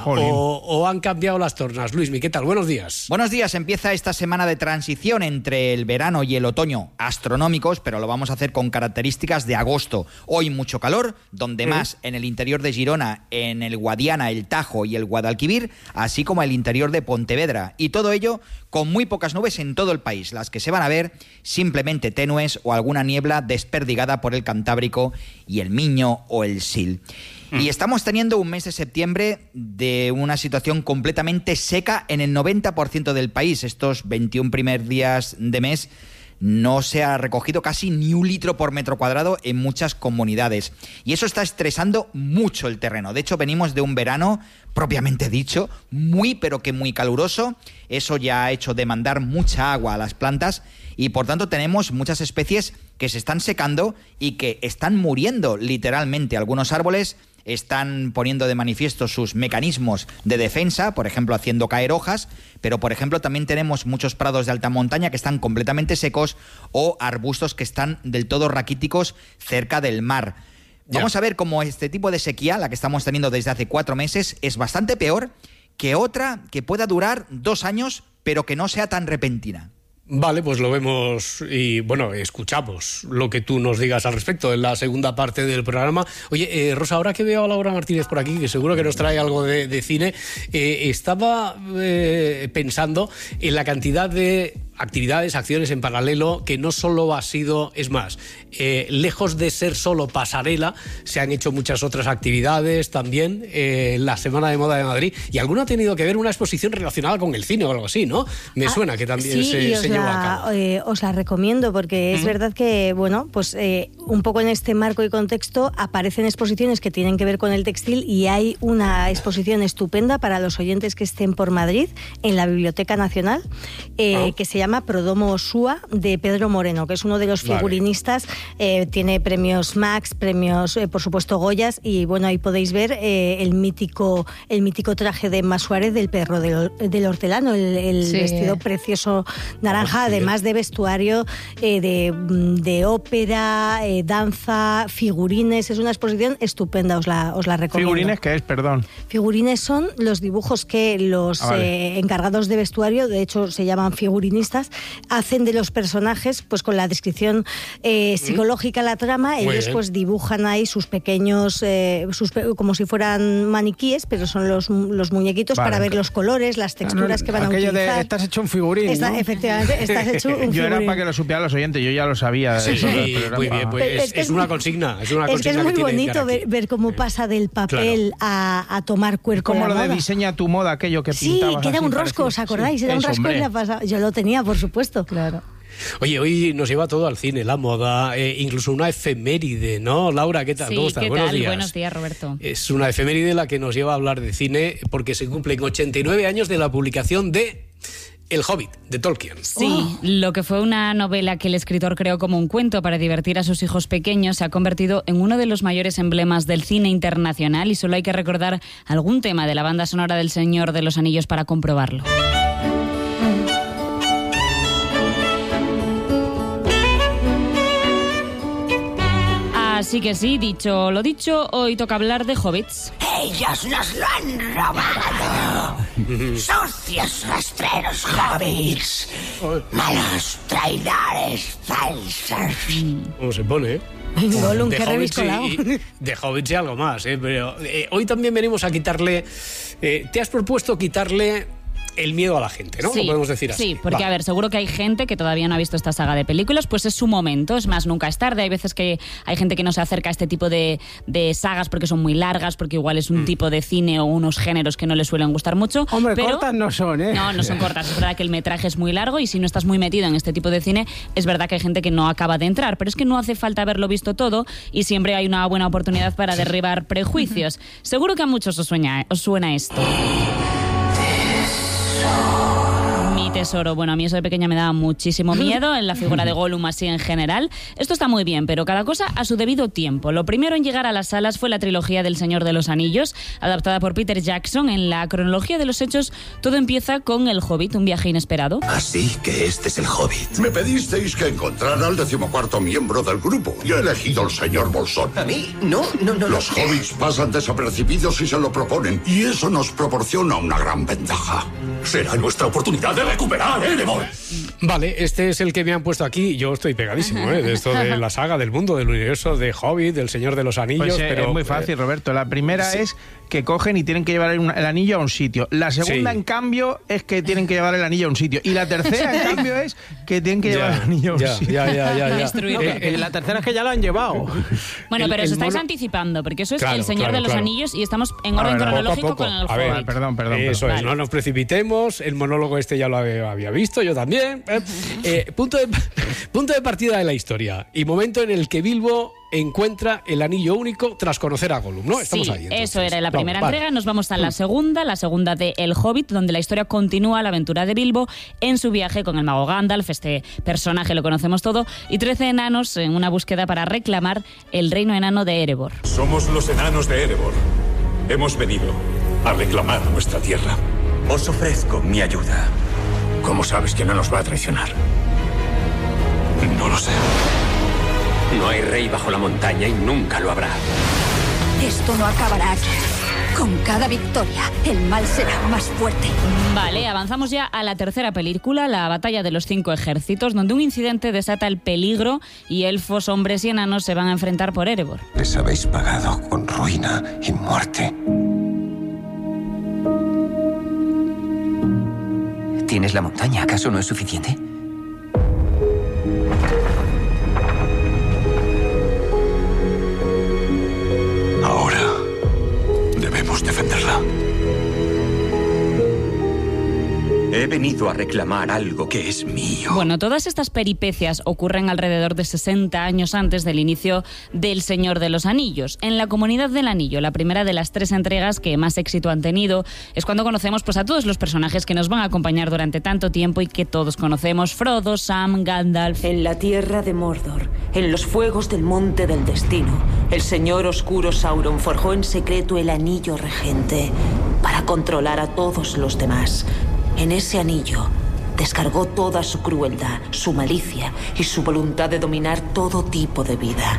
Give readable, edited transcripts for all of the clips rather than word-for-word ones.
o han cambiado las tornas. Luismi, ¿qué tal? Buenos días. Buenos días. Empieza esta semana de transición entre el verano y el otoño astronómicos, pero lo vamos a hacer con características de agosto. Hoy mucho calor, donde más en el interior de Girona, en el Guadiana, el Tajo y el Guadalquivir, así como el interior de Pontevedra. Y todo ello con muy pocas nubes en todo el país. Las que se van a ver simplemente tenues o alguna niebla desperdigada por el Cantábrico y el Miño o el Sil. Y estamos teniendo un mes de septiembre de una situación completamente seca en el 90% del país. Estos 21 primeros días de mes no se ha recogido casi ni 1 litro por metro cuadrado en muchas comunidades. Y eso está estresando mucho el terreno. De hecho, venimos de un verano, propiamente dicho, muy pero que muy caluroso. Eso ya ha hecho demandar mucha agua a las plantas y por tanto tenemos muchas especies que se están secando y que están muriendo literalmente. Algunos árboles están poniendo de manifiesto sus mecanismos de defensa, por ejemplo, haciendo caer hojas, pero, por ejemplo, también tenemos muchos prados de alta montaña que están completamente secos o arbustos que están del todo raquíticos cerca del mar. Vamos a ver cómo este tipo de sequía, la que estamos teniendo desde hace 4 meses, es bastante peor que otra que pueda durar 2 años, pero que no sea tan repentina. Vale, pues lo vemos y, bueno, escuchamos lo que tú nos digas al respecto en la segunda parte del programa. Oye, Rosa, ahora que veo a Laura Martínez por aquí, que seguro que nos trae algo de cine, estaba pensando en la cantidad de actividades, acciones en paralelo, que no solo ha sido, es más, lejos de ser solo pasarela, se han hecho muchas otras actividades también, la Semana de Moda de Madrid, y alguna ha tenido que ver una exposición relacionada con el cine o algo así, ¿no? Me suena que también se llevó a cabo. Os la recomiendo porque es verdad que, bueno, pues un poco en este marco y contexto aparecen exposiciones que tienen que ver con el textil y hay una exposición estupenda para los oyentes que estén por Madrid en la Biblioteca Nacional, que se llama Prodomo Súa, de Pedro Moreno, que es uno de los figurinistas. Tiene premios Max, premios, por supuesto, Goyas, y bueno, ahí podéis ver el mítico traje de Emma Suárez del perro del hortelano, el vestido precioso naranja, además de vestuario, de ópera, danza, figurines. Es una exposición estupenda, os la recomiendo. ¿Figurines qué es, perdón? Figurines son los dibujos que los encargados de vestuario, de hecho se llaman figurinistas, hacen de los personajes, pues con la descripción psicológica, la trama. Muy ellos bien. Pues dibujan ahí sus pequeños, como si fueran maniquíes, pero son los muñequitos para ver los colores, las texturas que van a utilizar. De estás hecho un figurín, ¿no? Efectivamente, estás hecho un figurín. Yo era para que lo supieran los oyentes, yo ya lo sabía. Sí, muy bien, pues es una consigna. Es que es muy bonito ver cómo pasa del papel a tomar cuerpo. Es como la lo moda. De diseña tu moda, aquello que pintabas. Sí, que era un rosco, ¿os acordáis? Era un rosco en la pasada. Yo lo tenía, por supuesto. Claro. Oye, hoy nos lleva todo al cine, la moda, incluso una efeméride, ¿no? Laura, ¿qué tal? Sí, ¿cómo estás? ¿qué Buenos tal? días. Buenos días, Roberto. Es una efeméride la que nos lleva a hablar de cine porque se cumplen 89 años de la publicación de El Hobbit, de Tolkien. Sí, lo que fue una novela que el escritor creó como un cuento para divertir a sus hijos pequeños se ha convertido en uno de los mayores emblemas del cine internacional y solo hay que recordar algún tema de la banda sonora del Señor de los Anillos para comprobarlo. Así que sí, dicho lo dicho, hoy toca hablar de hobbits. Ellos nos lo han robado. Sucios rastreros hobbits. Malos traidores falsos. ¿Cómo se pone, Gollum, qué reviscolado. De hobbits y algo más, pero hoy también venimos a quitarle... te has propuesto quitarle el miedo a la gente, ¿no? Sí, lo podemos decir así. Sí, porque a ver, seguro que hay gente que todavía no ha visto esta saga de películas, pues es su momento, es más, nunca es tarde. Hay veces que hay gente que no se acerca a este tipo de sagas porque son muy largas, porque igual es un tipo de cine o unos géneros que no les suelen gustar mucho. Hombre, pero cortas no son, ¿eh? No son cortas, es verdad que el metraje es muy largo y si no estás muy metido en este tipo de cine, es verdad que hay gente que no acaba de entrar, pero es que no hace falta haberlo visto todo y siempre hay una buena oportunidad para derribar prejuicios. Seguro que a muchos os suena esto. tesoro. Bueno, a mí eso de pequeña me daba muchísimo miedo, en la figura de Gollum así en general. Esto está muy bien, pero cada cosa a su debido tiempo. Lo primero en llegar a las salas fue la trilogía del Señor de los Anillos, adaptada por Peter Jackson. En la cronología de los hechos, todo empieza con El Hobbit, un viaje inesperado. Así que este es el Hobbit. Me pedisteis que encontrara al 14º miembro del grupo y he elegido al señor Bolsón. ¿A mí? No. Los hobbits pasan desapercibidos si se lo proponen y eso nos proporciona una gran ventaja. Será nuestra oportunidad de recuperar Erebor. Vale, este es el que me han puesto aquí. Yo estoy pegadísimo, de esto de la saga, del mundo, del universo de Hobbit, del Señor de los Anillos. Pues pero es muy fácil, Roberto. La primera es que cogen y tienen que llevar el anillo a un sitio. La segunda, en cambio, es que tienen que llevar el anillo a un sitio. Y la tercera, en cambio, es que tienen que llevar el anillo a un sitio. La tercera es que ya lo han llevado. Bueno, pero os estáis anticipando, porque eso es El Señor de los Anillos y estamos en orden cronológico con el Hobbit. Perdón. Eso es, no nos precipitemos. El monólogo este ya lo había visto, yo también. Punto de partida de la historia y momento en el que Bilbo encuentra el anillo único tras conocer a Gollum, ¿no? Estamos ahí. Entonces. Eso era la primera entrega. Nos vamos a la segunda de El Hobbit, donde la historia continúa la aventura de Bilbo en su viaje con el mago Gandalf. Este personaje lo conocemos todo, y 13 enanos en una búsqueda para reclamar el reino enano de Erebor. Somos los enanos de Erebor. Hemos venido a reclamar nuestra tierra. Os ofrezco mi ayuda. ¿Cómo sabes que no nos va a traicionar? No lo sé. No hay rey bajo la montaña y nunca lo habrá. Esto no acabará aquí. Con cada victoria, el mal será más fuerte. Vale, avanzamos ya a la tercera película, la batalla de los 5 ejércitos, donde un incidente desata el peligro y elfos, hombres y enanos se van a enfrentar por Erebor. Les habéis pagado con ruina y muerte. ¿Tienes la montaña? ¿Acaso no es suficiente? Ahora debemos defenderla. He venido a reclamar algo que es mío. Bueno, todas estas peripecias ocurren alrededor de 60 años antes del inicio del Señor de los Anillos. En la Comunidad del Anillo, la primera de las 3 entregas que más éxito han tenido, es cuando conocemos pues, a todos los personajes que nos van a acompañar durante tanto tiempo y que todos conocemos: Frodo, Sam, Gandalf. En la tierra de Mordor, en los fuegos del Monte del Destino, el señor oscuro Sauron forjó en secreto el anillo regente para controlar a todos los demás. En ese anillo descargó toda su crueldad, su malicia y su voluntad de dominar todo tipo de vida.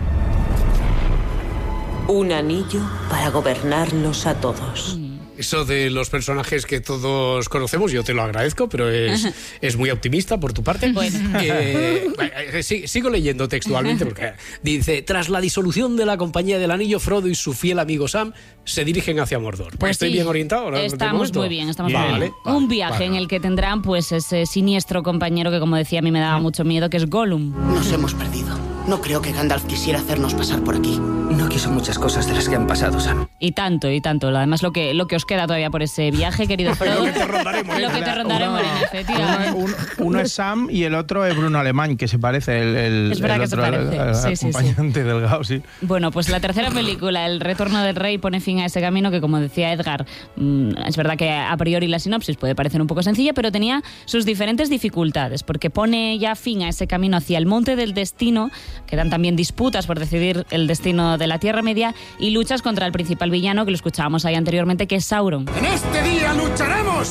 Un anillo para gobernarlos a todos. Eso de los personajes que todos conocemos, yo te lo agradezco, pero es muy optimista por tu parte. Bueno. Sigo leyendo textualmente porque dice: tras la disolución de la Compañía del Anillo, Frodo y su fiel amigo Sam se dirigen hacia Mordor. Pues ¿Estoy bien orientado? ¿No? Estamos muy bien, muy bien. Un viaje en el que tendrán pues ese siniestro compañero que, como decía, a mí me daba mucho miedo, que es Gollum. Nos hemos perdido. No creo que Gandalf quisiera hacernos pasar por aquí. No quiso muchas cosas de las que han pasado, Sam. Y tanto. Además, lo que os queda todavía por ese viaje, querido Frodo. Lo que te rondaré, Morena, efectivamente. Uno es Sam y el otro es Bruno Alemán, que se parece. Es verdad que se parece. El acompañante delgado, sí. Bueno, pues la tercera película, El Retorno del Rey, pone fin a ese camino que, como decía Edgar, es verdad que a priori la sinopsis puede parecer un poco sencilla, pero tenía sus diferentes dificultades, porque pone ya fin a ese camino hacia el Monte del Destino. Quedan también disputas por decidir el destino de la Tierra Media y luchas contra el principal villano, que lo escuchábamos ahí anteriormente, que es Sauron. En este día lucharemos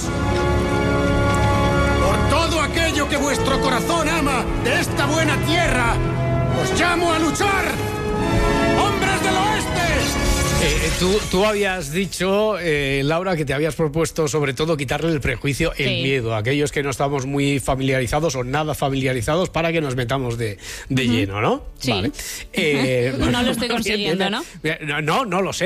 por todo aquello que vuestro corazón ama de esta buena tierra. Os llamo a luchar, hombres del oeste. Tú habías dicho, Laura, que te habías propuesto sobre todo quitarle el prejuicio, el miedo a aquellos que no estamos muy familiarizados o nada familiarizados, para que nos metamos de lleno, ¿no? Sí. Vale. No lo estoy consiguiendo, ¿no? No lo sé.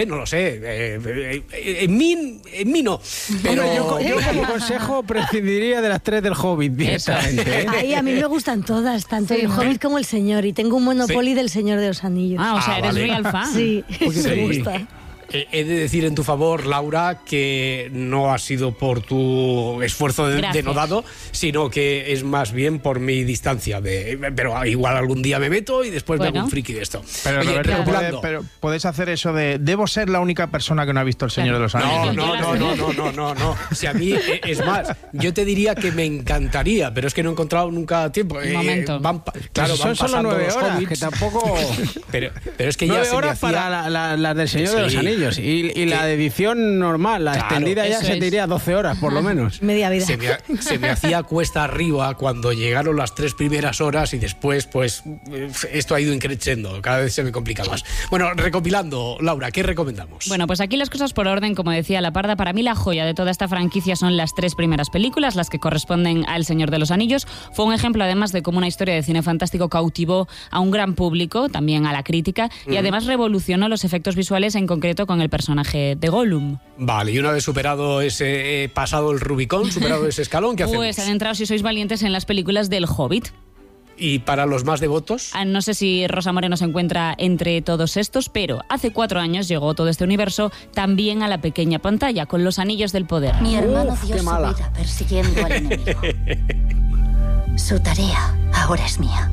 En mí no. Pero yo como consejo prescindiría de las 3 del Hobbit directamente. Ahí a mí me gustan todas, tanto el Hobbit como el Señor, y tengo un Monopoly del Señor de los Anillos. O sea, eres real fan. Sí, me gusta. he de decir en tu favor, Laura, que no ha sido por tu esfuerzo denodado, sino que es más bien por mi distancia. Pero igual algún día me meto y después me hago un friki de esto. Pero, oye, Roberto, pero puedes hacer eso de ¿debo ser la única persona que no ha visto El Señor de los Anillos? No. Si a mí, es más, yo te diría que me encantaría, pero es que no he encontrado nunca tiempo. Un momento. Son solo 9 horas, que tampoco... pero es que 9 ya horas para la del Señor de los Anillos y la de edición normal, la extendida ya se te iría 12 horas por lo menos. Media vida. Se me hacía cuesta arriba cuando llegaron las 3 primeras horas y después pues esto ha ido increciendo, cada vez se me complica más. Bueno, recopilando, Laura, ¿qué recomendamos? Bueno, pues aquí las cosas por orden, como decía la Parda, para mí la joya de toda esta franquicia son las 3 primeras películas, las que corresponden a El Señor de los Anillos. Fue un ejemplo además de cómo una historia de cine fantástico cautivó a un gran público, también a la crítica, y además revolucionó los efectos visuales, en concreto con el personaje de Gollum. Vale, y una vez superado ese pasado el Rubicón, superado ese escalón, ¿qué hacemos? Pues adentraos, si sois valientes, en las películas del Hobbit. ¿Y para los más devotos? No sé si Rosa Moreno se encuentra entre todos estos, pero hace 4 años llegó todo este universo también a la pequeña pantalla, con Los Anillos del Poder. Mi hermano dio su vida persiguiendo al enemigo. Su tarea ahora es mía.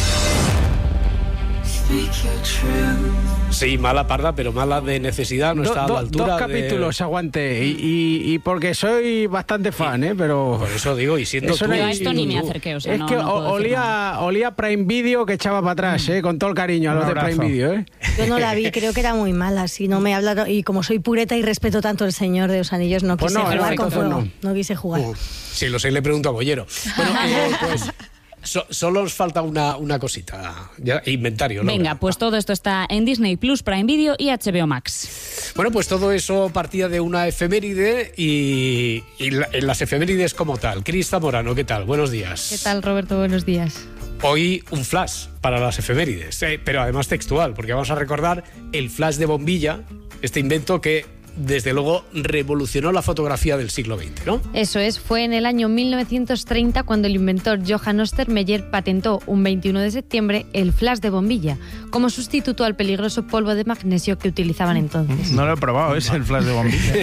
Sí, mala, Parda, pero mala de necesidad, no está a la altura. 2 capítulos aguanté y porque soy bastante fan, pero... Por eso digo, y siendo tú... Yo a esto ni me acerqué, o sea, es que olía Prime Video que echaba para atrás, con todo el cariño a los de Prime Video, Yo no la vi, creo que era muy mala, si no me hablaron, y como soy pureta y respeto tanto El Señor de los Anillos, no quise jugar con fuego, no quise jugar. Sí, lo sé, le pregunto a Bollero. Bueno, pues... solo os falta una cosita, ya, inventario, ¿no? Venga, pues todo esto está en Disney Plus, Prime Video y HBO Max. Bueno, pues todo eso partía de una efeméride y en las efemérides como tal. Cris Zamorano, ¿qué tal? Buenos días. ¿Qué tal, Roberto? Buenos días. Hoy un flash para las efemérides, pero además textual, porque vamos a recordar el flash de bombilla, este invento que desde luego revolucionó la fotografía del siglo XX, ¿no? Eso es, fue en el año 1930 cuando el inventor Johann Ostermeyer patentó un 21 de septiembre el flash de bombilla, como sustituto al peligroso polvo de magnesio que utilizaban entonces. No lo he probado, es el flash de bombilla.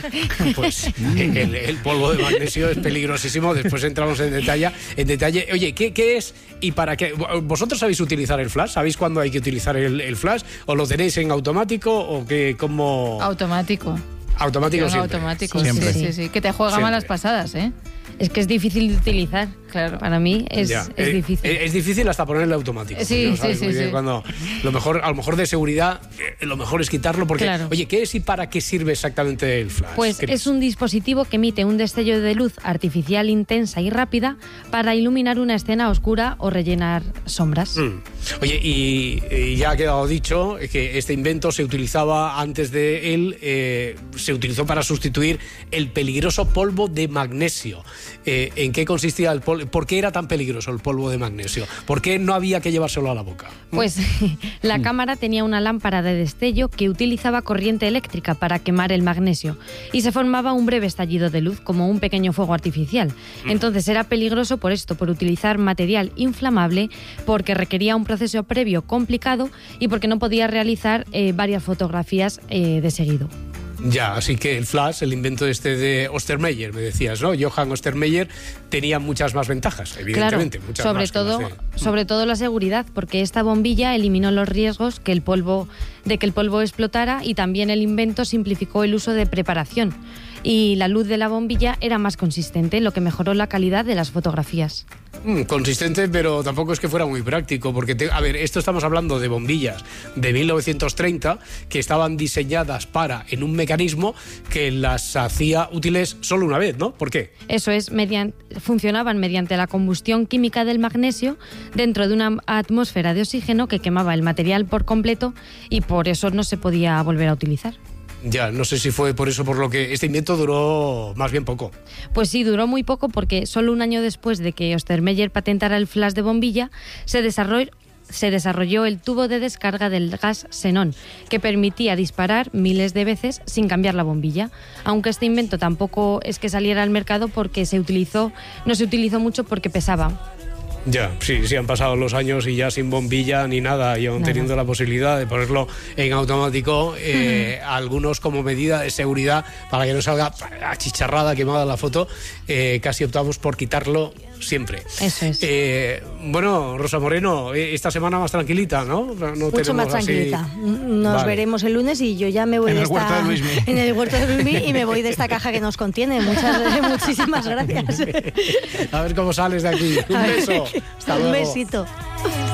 Pues el polvo de magnesio es peligrosísimo, después entramos en detalle. Oye, ¿qué es y para qué? ¿Vosotros sabéis utilizar el flash? ¿Sabéis cuándo hay que utilizar el flash? ¿O lo tenéis en automático o qué? ¿Cómo...? Automático siempre. Automático, siempre. Sí. Que te juega Siempre. malas pasadas, Es que es difícil de utilizar, claro. Para mí es difícil. Es difícil hasta ponerle automático. Sí. Cuando a lo mejor de seguridad, lo mejor es quitarlo porque, claro. Oye, ¿qué es y para qué sirve exactamente el flash? Pues es un dispositivo que emite un destello de luz artificial intensa y rápida para iluminar una escena oscura o rellenar sombras. Oye, y ya ha quedado dicho que este invento se utilizaba antes de él, se utilizó para sustituir el peligroso polvo de magnesio. ¿En qué consistía el polvo? ¿Por qué era tan peligroso el polvo de magnesio? ¿Por qué no había que llevárselo a la boca? Pues la cámara tenía una lámpara de destello que utilizaba corriente eléctrica para quemar el magnesio y se formaba un breve estallido de luz como un pequeño fuego artificial. Entonces era peligroso por esto, por utilizar material inflamable, porque requería un proceso previo complicado y porque no podía realizar varias fotografías de seguido. Ya, así que el flash, el invento de Ostermeyer, me decías, ¿no? Johann Ostermeyer tenía muchas más ventajas, evidentemente. Claro, muchas sobre todo la seguridad, porque esta bombilla eliminó los riesgos de que el polvo explotara y también el invento simplificó el uso de preparación. Y la luz de la bombilla era más consistente, lo que mejoró la calidad de las fotografías. Consistente, pero tampoco es que fuera muy práctico, porque, esto estamos hablando de bombillas de 1930 que estaban diseñadas en un mecanismo que las hacía útiles solo una vez, ¿no? ¿Por qué? Eso es, funcionaban mediante la combustión química del magnesio dentro de una atmósfera de oxígeno que quemaba el material por completo y por eso no se podía volver a utilizar. Ya, no sé si fue por eso por lo que este invento duró más bien poco. Pues sí, duró muy poco porque solo un año después de que Ostermeyer patentara el flash de bombilla, se desarrolló el tubo de descarga del gas xenón, que permitía disparar miles de veces sin cambiar la bombilla. Aunque este invento tampoco es que saliera al mercado porque no se utilizó mucho porque pesaba. Ya, sí, han pasado los años y ya sin bombilla ni nada, y aún teniendo la posibilidad de ponerlo en automático, algunos como medida de seguridad para que no salga achicharrada, quemada la foto, casi optamos por quitarlo siempre. Eso es. Bueno, Rosa Moreno, esta semana más tranquilita, ¿no? Mucho más tranquilita. Nos veremos el lunes y yo ya me voy en el huerto de Luismi. En el huerto de Luismi y me voy de esta caja que nos contiene. Muchísimas gracias. A ver cómo sales de aquí. Un beso. Hasta luego. Un besito.